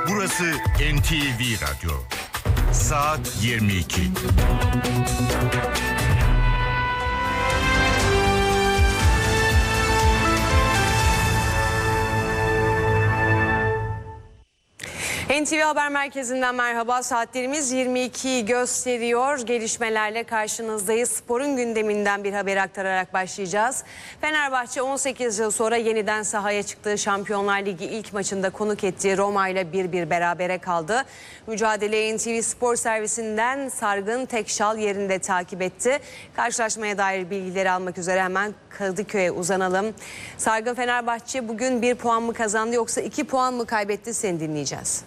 Burası NTV Radyo. Saat 22. NTV Haber Merkezi'nden merhaba. Saatlerimiz 22'yi gösteriyor. Gelişmelerle karşınızdayız. Sporun gündeminden bir haber aktararak başlayacağız. Fenerbahçe 18 yıl sonra yeniden sahaya çıktığı Şampiyonlar Ligi ilk maçında konuk ettiği Roma ile 1-1 berabere kaldı. Mücadeleyi NTV Spor Servisinden Sargın Tekşal yerinde takip etti. Karşılaşmaya dair bilgileri almak üzere hemen Kadıköy'e uzanalım. Sargın, Fenerbahçe bugün 1 puan mı kazandı yoksa 2 puan mı kaybetti, seni dinleyeceğiz.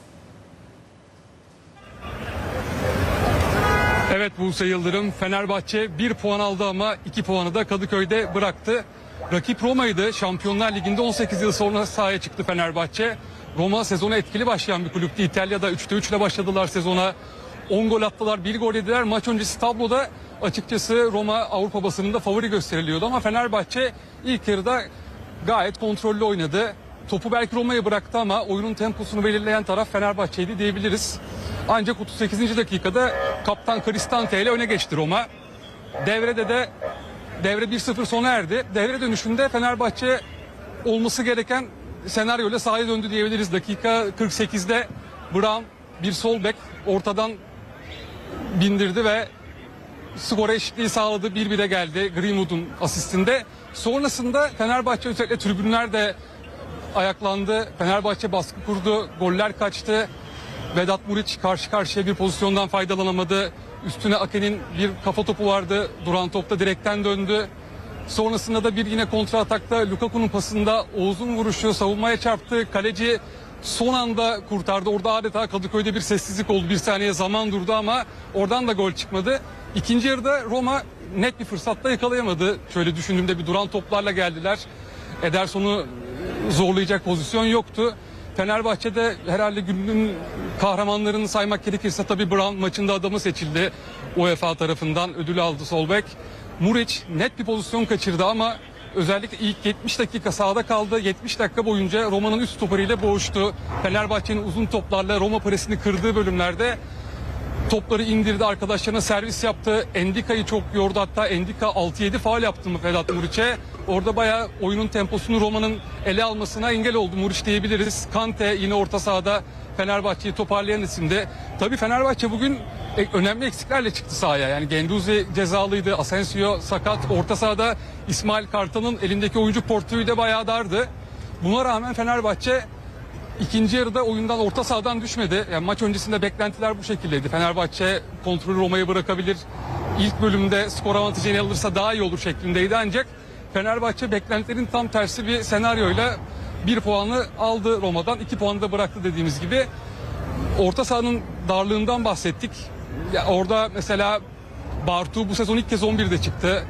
Evet Buse Yıldırım, Fenerbahçe 1 puan aldı ama 2 puanı da Kadıköy'de bıraktı. Rakip Roma'ydı. Şampiyonlar Ligi'nde 18 yıl sonra sahaya çıktı Fenerbahçe. Roma sezona etkili başlayan bir kulüptü. İtalya'da 3'te 3 ile başladılar sezona. 10 gol attılar, 1 gol yediler. Maç öncesi tabloda açıkçası Roma Avrupa basınında favori gösteriliyordu ama Fenerbahçe ilk yarıda gayet kontrollü oynadı. Topu belki Roma'ya bıraktı ama oyunun temposunu belirleyen taraf Fenerbahçe'ydi diyebiliriz. Ancak 38. dakikada kaptan Cristante ile öne geçti Roma. Devre 1-0 sona erdi. Devre dönüşünde Fenerbahçe olması gereken senaryoyla sahaya döndü diyebiliriz. Dakika 48'de Brown bir sol bek ortadan bindirdi ve skora eşitliği sağladı. 1-1'e geldi Greenwood'un asistinde. Sonrasında Fenerbahçe özellikle tribünler de ayaklandı. Fenerbahçe baskı kurdu. Goller kaçtı. Vedat Muriç karşı karşıya bir pozisyondan faydalanamadı. Üstüne Ake'nin bir kafa topu vardı. Duran topta direkten döndü. Sonrasında da bir yine kontra atakta Lukaku'nun pasında Oğuz'un vuruşu savunmaya çarptı. Kaleci son anda kurtardı. Orada adeta Kadıköy'de bir sessizlik oldu. Bir saniye zaman durdu ama oradan da gol çıkmadı. İkinci yarıda Roma net bir fırsatta yakalayamadı. Şöyle düşündüğümde bir duran toplarla geldiler. Ederson'u zorlayacak pozisyon yoktu. Fenerbahçe'de herhalde günün kahramanlarını saymak gerekirse tabii Brown maçında adamı seçildi. UEFA tarafından ödül aldı sol bek. Muriç net bir pozisyon kaçırdı ama özellikle ilk 70 dakika sahada kaldı. 70 dakika boyunca Roma'nın üst stoperiyle boğuştu. Fenerbahçe'nin uzun toplarla Roma presini kırdığı bölümlerde topları indirdi, arkadaşlarına servis yaptı. Endika'yı çok yordu, hatta Endika 6-7 faul yaptı mı Vedat Muriç'e. Orada bayağı oyunun temposunu Roma'nın ele almasına engel oldu Muriç diyebiliriz. Kante yine orta sahada Fenerbahçe'yi toparlayan isimdi. Tabii Fenerbahçe bugün önemli eksiklerle çıktı sahaya. Yani Guendouzi cezalıydı, Asensio sakat. Orta sahada İsmail Kartal'ın elindeki oyuncu portföyü de bayağı dardı. Buna rağmen Fenerbahçe İkinci yarıda oyundan, orta sahadan düşmedi. Yani maç öncesinde beklentiler bu şekildeydi. Fenerbahçe kontrolü Roma'ya bırakabilir. İlk bölümde skor avantajını alırsa daha iyi olur şeklindeydi. Ancak Fenerbahçe beklentilerin tam tersi bir senaryoyla 1 puanı aldı Roma'dan. 2 puanı da bıraktı dediğimiz gibi. Orta sahanın darlığından bahsettik. Ya orada mesela Bartu bu sezon ilk kez 11'de çıktı.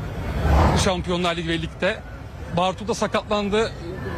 Şampiyonlar Ligi ve Lig'de. Bartu da sakatlandı.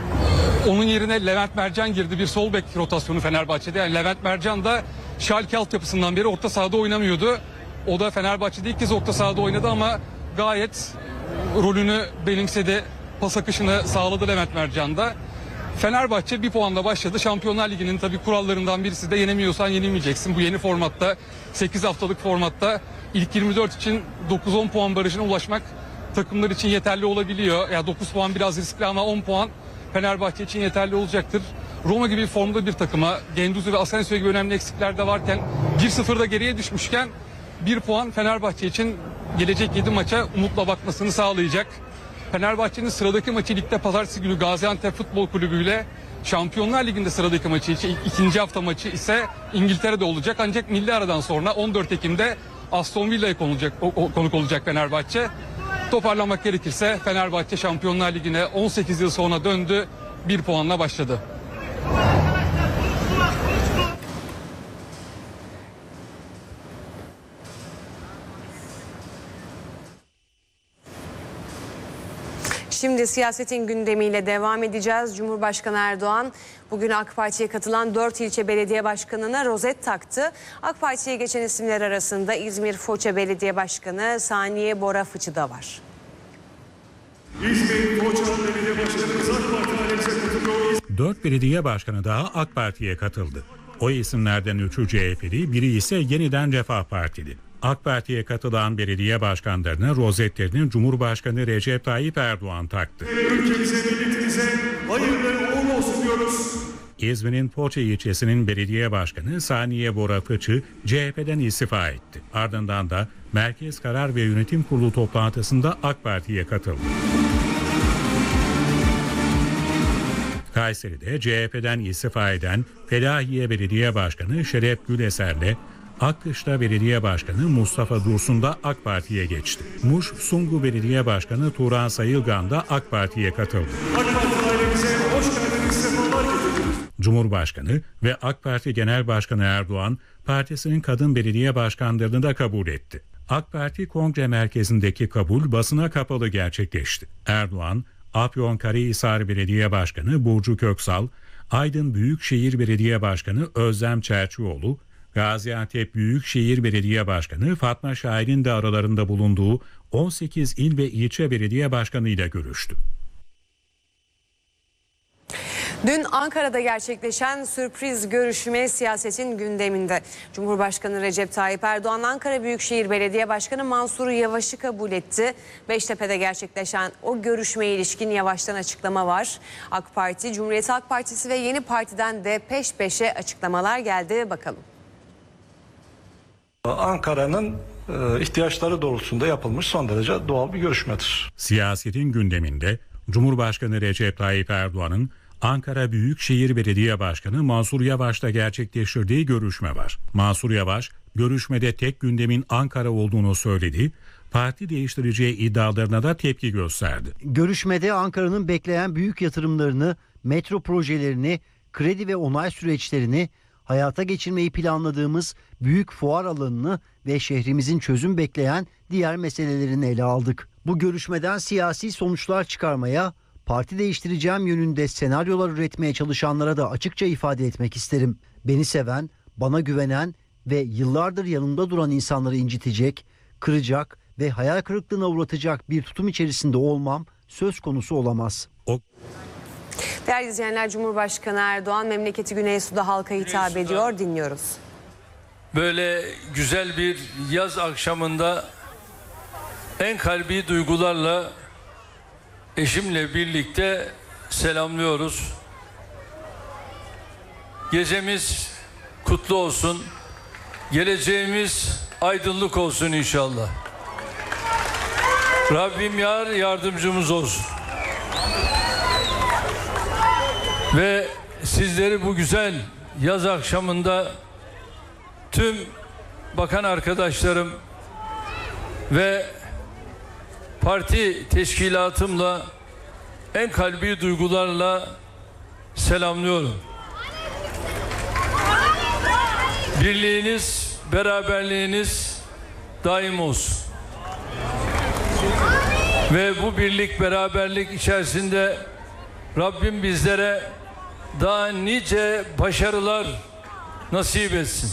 Onun yerine Levent Mercan girdi, bir sol bek rotasyonu Fenerbahçe'de. Yani Levent Mercan da Schalke altyapısından beri orta sahada oynamıyordu. O da Fenerbahçe'de ilk kez orta sahada oynadı ama gayet rolünü benimsedi. Pas akışını sağladı Levent Mercan da. Fenerbahçe 1 puanla başladı. Şampiyonlar Ligi'nin tabii kurallarından birisi de yenemiyorsan yenilmeyeceksin. Bu yeni formatta, 8 haftalık formatta ilk 24 için 9-10 puan barajına ulaşmak takımlar için yeterli olabiliyor. Ya 9 puan biraz riskli ama 10 puan Fenerbahçe için yeterli olacaktır. Roma gibi formda bir takıma, Guendouzi ve Asensio gibi önemli eksikler de varken 1-0'da geriye düşmüşken 1 puan Fenerbahçe için gelecek 7 maça umutla bakmasını sağlayacak. Fenerbahçe'nin sıradaki maçı ligde pazartesi günü Gaziantep Futbol Kulübü ile, Şampiyonlar Ligi'nde sıradaki maçı için ikinci hafta maçı ise İngiltere'de olacak. Ancak milli aradan sonra 14 Ekim'de Aston Villa'ya konuk olacak Fenerbahçe. Toparlamak gerekirse Fenerbahçe Şampiyonlar Ligi'ne 18 yıl sonra döndü, 1 puanla başladı. Şimdi siyasetin gündemiyle devam edeceğiz. Cumhurbaşkanı Erdoğan bugün AK Parti'ye katılan 4 ilçe belediye başkanına rozet taktı. AK Parti'ye geçen isimler arasında İzmir Foça Belediye Başkanı Saniye Bora Fıçı da var. İzmir Foça Belediye Başkanımız AK Parti ailesine katılıyor. 4 belediye başkanı daha AK Parti'ye katıldı. O isimlerden 3'ü CHP'li, biri ise yeniden Refah Partili. AK Parti'ye katılan belediye başkanlarına rozetlerini Cumhurbaşkanı Recep Tayyip Erdoğan taktı. Ülkemize, milletimize hayırlı uğurlu olsun diyoruz. İzmir'in Foça ilçesinin belediye başkanı Saniye Bora Fıçı CHP'den istifa etti. Ardından da Merkez Karar ve Yönetim Kurulu toplantısında AK Parti'ye katıldı. Kayseri'de CHP'den istifa eden Felahiye Belediye Başkanı Şeref Güleser'le Akkışla Belediye Başkanı Mustafa Dursun da AK Parti'ye geçti. Muş Sungu Belediye Başkanı Turan Sayılgan da AK Parti'ye katıldı. AK Parti ailemize hoş geldiniz, sefalar getirdiniz. Cumhurbaşkanı ve AK Parti Genel Başkanı Erdoğan, partisinin kadın belediye başkanlarını da kabul etti. AK Parti Kongre Merkezi'ndeki kabul basına kapalı gerçekleşti. Erdoğan, Afyonkarahisar Belediye Başkanı Burcu Köksal, Aydın Büyükşehir Belediye Başkanı Özlem Çerçioğlu, Gaziantep Büyükşehir Belediye Başkanı Fatma Şahin'in de aralarında bulunduğu 18 il ve ilçe belediye başkanı ile görüştü. Dün Ankara'da gerçekleşen sürpriz görüşme siyasetin gündeminde. Cumhurbaşkanı Recep Tayyip Erdoğan Ankara Büyükşehir Belediye Başkanı Mansur Yavaş'ı kabul etti. Beştepe'de gerçekleşen o görüşmeye ilişkin Yavaş'tan açıklama var. AK Parti, Cumhuriyet Halk Partisi ve Yeni Parti'den de peş peşe açıklamalar geldi. Bakalım. Ankara'nın ihtiyaçları doğrultusunda yapılmış son derece doğal bir görüşmedir. Siyasetin gündeminde Cumhurbaşkanı Recep Tayyip Erdoğan'ın Ankara Büyükşehir Belediye Başkanı Mansur Yavaş'la gerçekleştirdiği görüşme var. Mansur Yavaş, görüşmede tek gündemin Ankara olduğunu söyledi, parti değiştireceği iddialarına da tepki gösterdi. Görüşmede Ankara'nın bekleyen büyük yatırımlarını, metro projelerini, kredi ve onay süreçlerini, hayata geçirmeyi planladığımız büyük fuar alanını ve şehrimizin çözüm bekleyen diğer meselelerini ele aldık. Bu görüşmeden siyasi sonuçlar çıkarmaya, parti değiştireceğim yönünde senaryolar üretmeye çalışanlara da açıkça ifade etmek isterim. Beni seven, bana güvenen ve yıllardır yanımda duran insanları incitecek, kıracak ve hayal kırıklığına uğratacak bir tutum içerisinde olmam söz konusu olamaz. Değerli izleyenler, Cumhurbaşkanı Erdoğan memleketi Güneysu'da halka hitap ediyor. Dinliyoruz. Böyle güzel bir yaz akşamında en kalbi duygularla eşimle birlikte selamlıyoruz. Gecemiz kutlu olsun. Geleceğimiz aydınlık olsun inşallah. Rabbim yardımcımız olsun. Ve sizleri bu güzel yaz akşamında tüm bakan arkadaşlarım ve parti teşkilatımla en kalbi duygularla selamlıyorum. Birliğiniz, beraberliğiniz daim olsun. Ve bu birlik, beraberlik içerisinde Rabbim bizlere daha nice başarılar nasip etsin.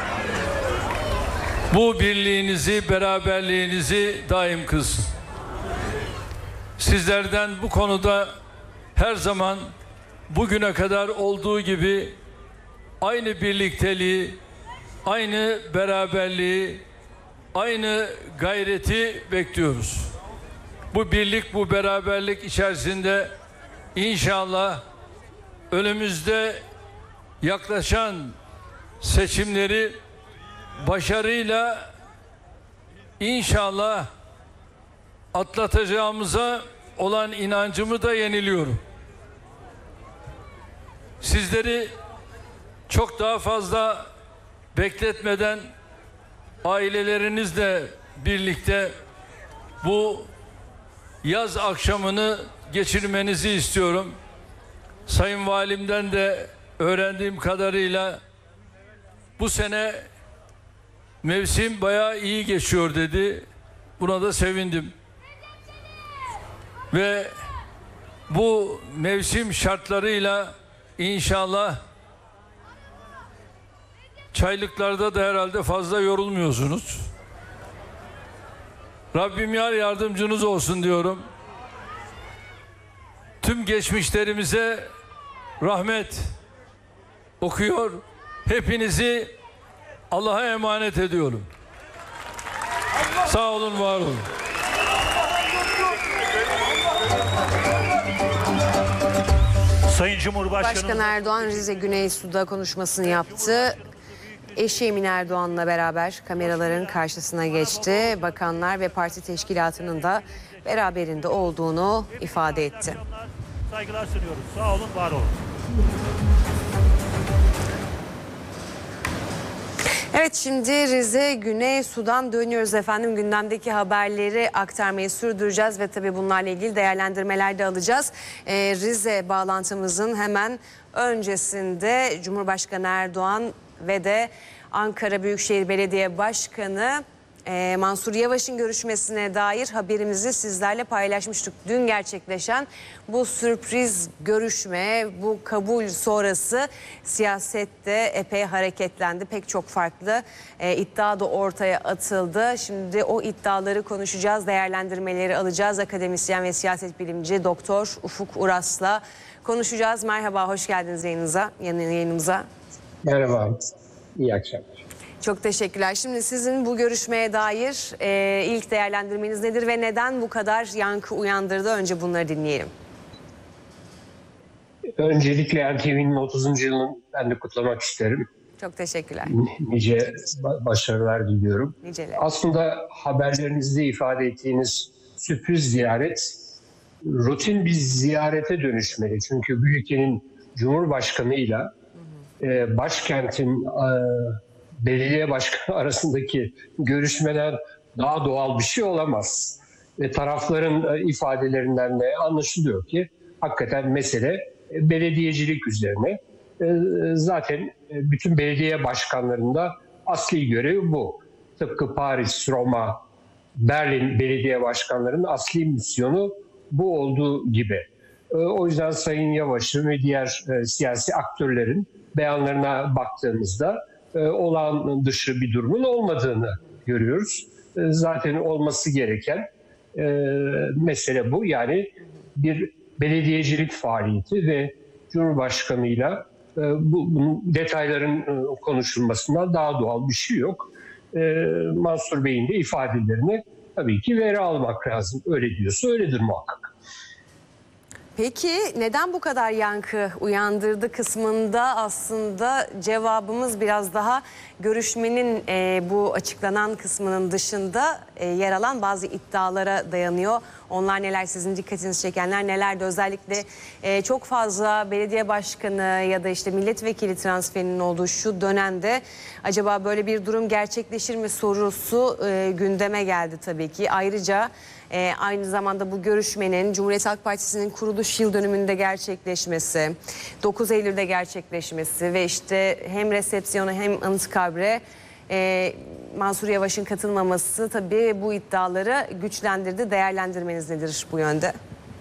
Bu birliğinizi, beraberliğinizi daim kılsın. Sizlerden bu konuda her zaman bugüne kadar olduğu gibi aynı birlikteliği, aynı beraberliği, aynı gayreti bekliyoruz. Bu birlik, bu beraberlik içerisinde İnşallah önümüzde yaklaşan seçimleri başarıyla inşallah atlatacağımıza olan inancımı da yeniliyorum. Sizleri çok daha fazla bekletmeden ailelerinizle birlikte bu yaz akşamını geçirmenizi istiyorum. Sayın Valimden de öğrendiğim kadarıyla bu sene mevsim bayağı iyi geçiyor dedi. Buna da sevindim. Ve bu mevsim şartlarıyla inşallah çaylıklarda da herhalde fazla yorulmuyorsunuz. Rabbim yardımcınız olsun diyorum. Tüm geçmişlerimize rahmet okuyor. Hepinizi Allah'a emanet ediyorum. Sağ olun, var olun. Sayın Cumhurbaşkanı Başkan Erdoğan Rize Güneysu'da konuşmasını yaptı. Eşi Emine Erdoğan'la beraber kameraların karşısına geçti. Bakanlar ve parti teşkilatının da beraberinde olduğunu ifade etti. saygılar sunuyoruz. Sağ olun, var olun. Evet, şimdi Rize Güneysu'dan dönüyoruz efendim. Gündemdeki haberleri aktarmayı sürdüreceğiz ve tabii bunlarla ilgili değerlendirmeler de alacağız. Rize bağlantımızın hemen öncesinde Cumhurbaşkanı Erdoğan ve de Ankara Büyükşehir Belediye Başkanı Mansur Yavaş'ın görüşmesine dair haberimizi sizlerle paylaşmıştık. Dün gerçekleşen bu sürpriz görüşme, bu kabul sonrası siyasette epey hareketlendi. Pek çok farklı iddia da ortaya atıldı. Şimdi o iddiaları konuşacağız, değerlendirmeleri alacağız. Akademisyen ve siyaset bilimci Doktor Ufuk Uras'la konuşacağız. Merhaba, hoş geldiniz yayınımıza. Merhaba, iyi akşamlar. Çok teşekkürler. Şimdi sizin bu görüşmeye dair ilk değerlendirmeniz nedir ve neden bu kadar yankı uyandırdı? Önce bunları dinleyelim. Öncelikle NTV'nin 30. yılını ben de kutlamak isterim. Çok teşekkürler. Nice başarılar diliyorum. Niceler. Aslında haberlerinizde ifade ettiğiniz sürpriz ziyaret rutin bir ziyarete dönüşmeli. Çünkü bu ülkenin Cumhurbaşkanı'yla başkentin belediye başkanı arasındaki görüşmeden daha doğal bir şey olamaz. Ve tarafların ifadelerinden de anlaşılıyor ki hakikaten mesele belediyecilik üzerine. Zaten bütün belediye başkanlarında asli görevi bu. Tıpkı Paris, Roma, Berlin belediye başkanlarının asli misyonu bu olduğu gibi. O yüzden Sayın Yavaş'ın ve diğer siyasi aktörlerin beyanlarına baktığımızda olağan dışı bir durumun olmadığını görüyoruz. Zaten olması gereken mesele bu. Yani bir belediyecilik faaliyeti ve Cumhurbaşkanı'yla bunun detayların konuşulmasından daha doğal bir şey yok. Mansur Bey'in de ifadelerini tabii ki veri almak lazım. Öyle diyorsa öyledir muhakkak. Peki neden bu kadar yankı uyandırdı kısmında aslında cevabımız biraz daha görüşmenin bu açıklanan kısmının dışında yer alan bazı iddialara dayanıyor. Onlar neler, sizin dikkatinizi çekenler neler de özellikle çok fazla belediye başkanı ya da işte milletvekili transferinin olduğu şu dönemde acaba böyle bir durum gerçekleşir mi sorusu gündeme geldi tabii ki. Ayrıca aynı zamanda bu görüşmenin Cumhuriyet Halk Partisi'nin kuruluş yıl dönümünde gerçekleşmesi, 9 Eylül'de gerçekleşmesi ve işte hem resepsiyonu hem Anıtkabir'e Mansur Yavaş'ın katılmaması tabii bu iddiaları güçlendirdi. Değerlendirmeniz nedir bu yönde?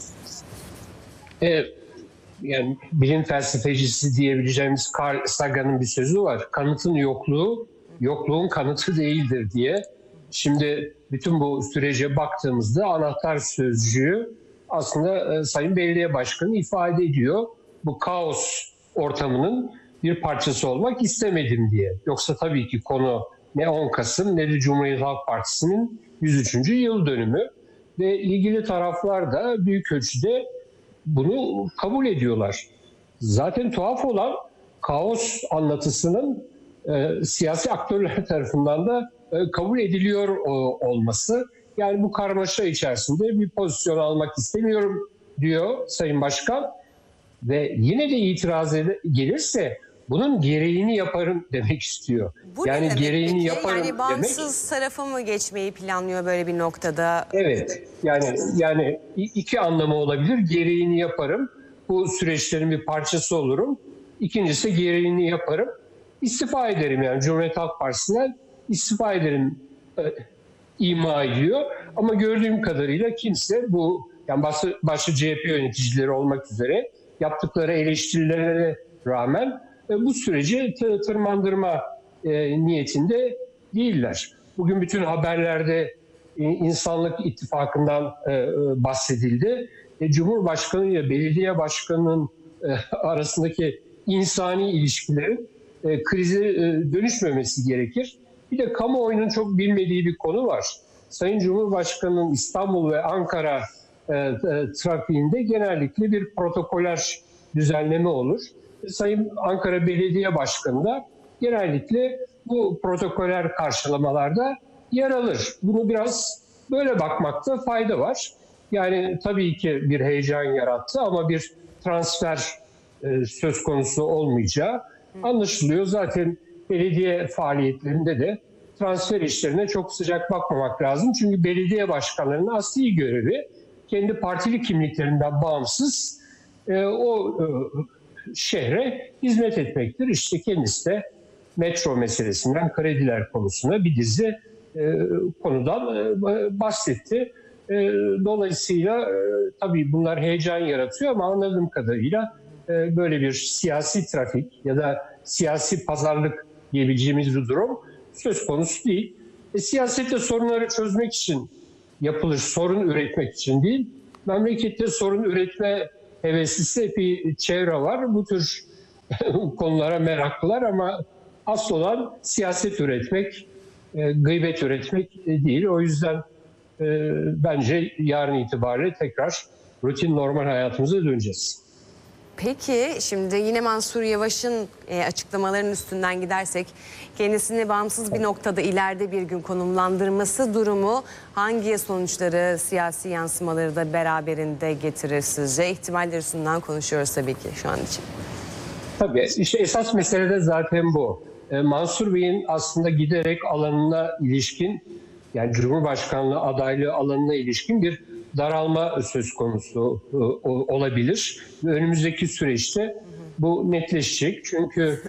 Yani bilim felsefecisi diyebileceğimiz Carl Sagan'ın bir sözü var. Kanıtın yokluğu, yokluğun kanıtı değildir diye. Şimdi bütün bu sürece baktığımızda anahtar sözcüğü aslında Sayın Belediye Başkanı ifade ediyor. Bu kaos ortamının bir parçası olmak istemedim diye. Yoksa tabii ki konu ne 10 Kasım ne de Cumhuriyet Halk Partisi'nin 103. yıl dönümü ve ilgili taraflar da büyük ölçüde bunu kabul ediyorlar. Zaten tuhaf olan kaos anlatısının siyasi aktörler tarafından da kabul ediliyor olması. Yani bu karmaşa içerisinde bir pozisyon almak istemiyorum diyor Sayın Başkan ve yine de itiraz gelirse bunun gereğini yaparım demek istiyor. Bu yani ne gereğini peki? yaparım yani bağımsız demek. tarafa mı geçmeyi planlıyor böyle bir noktada? Evet. Yani iki anlamı olabilir. Gereğini yaparım. Bu süreçlerin bir parçası olurum. İkincisi gereğini yaparım. İstifa ederim yani Cumhuriyet Halk Partisi'nden istifa ederim ima ediyor. Ama gördüğüm kadarıyla kimse bu yani başta CHP yöneticileri olmak üzere yaptıkları eleştirilere rağmen bu süreci tırmandırma niyetinde değiller. Bugün bütün haberlerde İnsanlık İttifakı'ndan bahsedildi. Cumhurbaşkanı ile belediye başkanının arasındaki insani ilişkilerin krize dönüşmemesi gerekir. Bir de kamuoyunun çok bilmediği bir konu var. Sayın Cumhurbaşkanı'nın İstanbul ve Ankara trafiğinde genellikle bir protokoler düzenleme olur. Sayın Ankara Belediye Başkanı da genellikle bu protokoler karşılamalarda yer alır. Bunu biraz böyle bakmakta fayda var. Yani tabii ki bir heyecan yarattı ama bir transfer söz konusu olmayacağı anlaşılıyor. Zaten belediye faaliyetlerinde de transfer işlerine çok sıcak bakmamak lazım. Çünkü belediye başkanlarının asli görevi kendi partili kimliklerinden bağımsız o şehre hizmet etmektir. İşte kendisi de metro meselesinden krediler konusunda bir dizi konudan bahsetti. Dolayısıyla tabii bunlar heyecan yaratıyor ama anladığım kadarıyla böyle bir siyasi trafik ya da siyasi pazarlık diyebileceğimiz bir durum söz konusu değil. Siyasette sorunları çözmek için yapılır, sorun üretmek için değil. Memlekette sorun üretme heveslisi bir çevre var. Bu tür konulara meraklılar ama asıl olan siyaset üretmek, gıybet üretmek değil. O yüzden bence yarın itibariyle tekrar rutin normal hayatımıza döneceğiz. Peki şimdi yine Mansur Yavaş'ın açıklamalarının üstünden gidersek kendisini bağımsız bir noktada ileride bir gün konumlandırması durumu hangi sonuçları, siyasi yansımaları da beraberinde getirir sizce? İhtimaller üstünden konuşuyoruz tabii ki şu an için. Tabii işte esas mesele de zaten bu. Mansur Bey'in aslında giderek alanına ilişkin, yani Cumhurbaşkanlığı adaylığı alanına ilişkin bir daralma söz konusu olabilir. Önümüzdeki süreçte bu netleşecek. Çünkü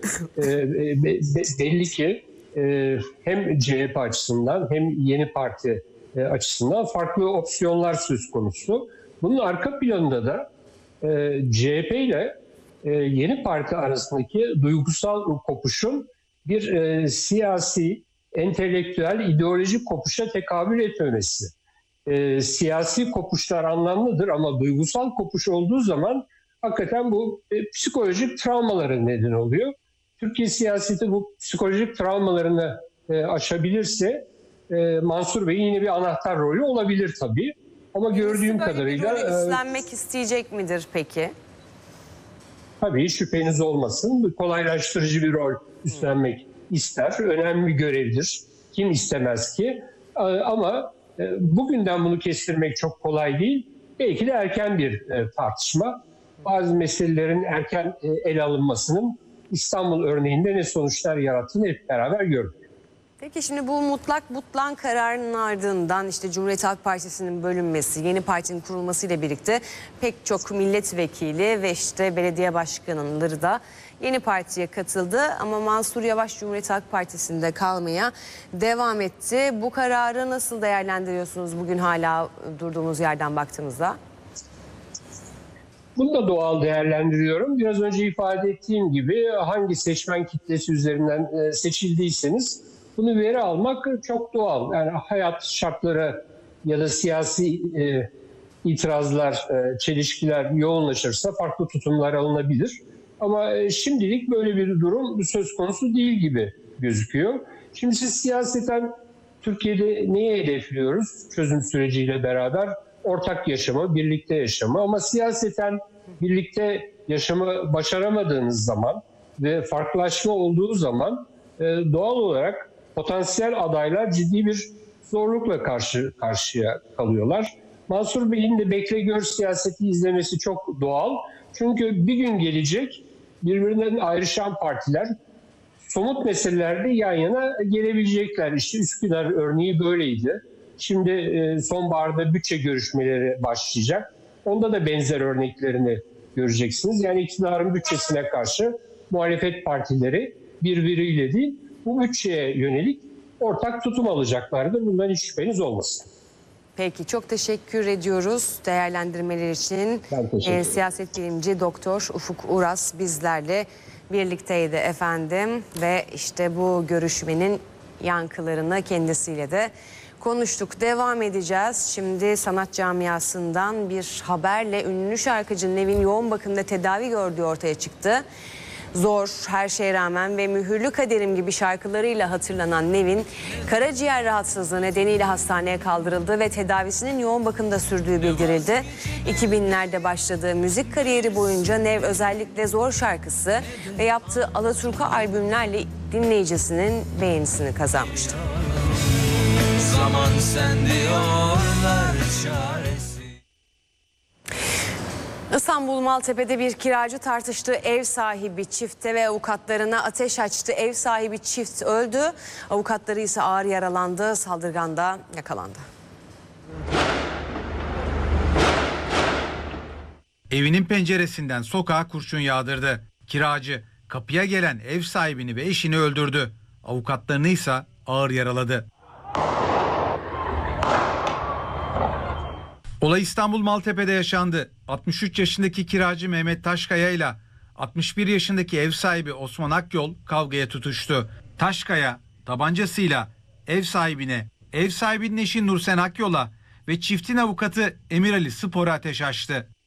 belli ki hem CHP açısından hem Yeni Parti açısından farklı opsiyonlar söz konusu. Bunun arka planında da CHP ile Yeni Parti arasındaki duygusal kopuşun bir siyasi, entelektüel, ideolojik kopuşa tekabül etmemesi. Siyasi kopuşlar anlamlıdır ama duygusal kopuş olduğu zaman hakikaten bu psikolojik travmalara neden oluyor. Türkiye siyaseti bu psikolojik travmalarını aşabilirse Mansur Bey'in yine bir anahtar rolü olabilir tabii. Ama gördüğüm kadarıyla... üstlenmek isteyecek midir peki? Tabii şüpheniz olmasın. Kolaylaştırıcı bir rol üstlenmek ister. Önemli bir görevdir. Kim istemez ki? Ama bugünden bunu kestirmek çok kolay değil. Belki de erken bir tartışma. Bazı meselelerin erken ele alınmasının İstanbul örneğinde ne sonuçlar yarattığını hep beraber gördük. Peki şimdi bu mutlak butlan kararının ardından işte Cumhuriyet Halk Partisi'nin bölünmesi, yeni partinin kurulmasıyla birlikte pek çok milletvekili ve işte belediye başkanları da yeni partiye katıldı. Ama Mansur Yavaş Cumhuriyet Halk Partisi'nde kalmaya devam etti. Bu kararı nasıl değerlendiriyorsunuz bugün hala durduğumuz yerden baktığınızda? Bunu da doğal değerlendiriyorum. Biraz önce ifade ettiğim gibi hangi seçmen kitlesi üzerinden seçildiyseniz bunu veri almak çok doğal. Yani hayat şartları ya da siyasi itirazlar, çelişkiler yoğunlaşırsa farklı tutumlar alınabilir. Ama şimdilik böyle bir durum söz konusu değil gibi gözüküyor. Şimdi siz siyaseten Türkiye'de neyi hedefliyoruz çözüm süreciyle beraber? Ortak yaşamı, birlikte yaşamı. Ama siyaseten birlikte yaşamı başaramadığınız zaman ve farklılaşma olduğu zaman doğal olarak potansiyel adaylar ciddi bir zorlukla karşı karşıya kalıyorlar. Mansur Bey'in de bekle gör siyaseti izlemesi çok doğal. Çünkü bir gün gelecek birbirinden ayrışan partiler somut meselelerde yan yana gelebilecekler. İşte Üsküdar örneği böyleydi. Şimdi sonbaharda bütçe görüşmeleri başlayacak. Onda da benzer örneklerini göreceksiniz. Yani iktidarın bütçesine karşı muhalefet partileri birbiriyle değil, bu bütçeye yönelik ortak tutum alacaklardır. Bundan hiç şüpheniz olmasın. Peki çok teşekkür ediyoruz değerlendirmeler için. Siyaset bilimci Doktor Ufuk Uras bizlerle birlikteydi efendim ve işte bu görüşmenin yankılarını kendisiyle de konuştuk. Devam edeceğiz. Şimdi sanat camiasından bir haberle ünlü şarkıcı Nevin yoğun bakımda tedavi gördüğü ortaya çıktı. Zor, Her Şeye Rağmen ve Mühürlü Kaderim gibi şarkılarıyla hatırlanan Nevin, karaciğer rahatsızlığı nedeniyle hastaneye kaldırıldı ve tedavisinin yoğun bakımda sürdüğü bildirildi. 2000'lerde başladığı müzik kariyeri boyunca Nev özellikle Zor şarkısı ve yaptığı Alaturka albümlerle dinleyicisinin beğenisini kazanmıştı. Zaman sen diyorlar çaresi. İstanbul Maltepe'de bir kiracı tartıştığı ev sahibi çifte ve avukatlarına ateş açtı. Ev sahibi çift öldü. Avukatları ise ağır yaralandı. Saldırgan da yakalandı. Evinin penceresinden sokağa kurşun yağdırdı. Kiracı kapıya gelen ev sahibini ve eşini öldürdü. Avukatlarını ise ağır yaraladı. Olay İstanbul Maltepe'de yaşandı. 63 yaşındaki kiracı Mehmet Taşkaya ile 61 yaşındaki ev sahibi Osman Akyol kavgaya tutuştu. Taşkaya tabancasıyla ev sahibine, ev sahibinin eşi Nursen Akyol'a ve çiftin avukatı Emir Ali Spor'a ateş açtı.